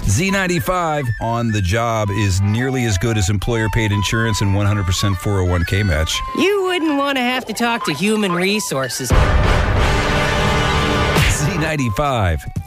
Z95 on the job is nearly as good as employer-paid insurance and 100% 401k match. You wouldn't want to have to talk to human resources. Z95.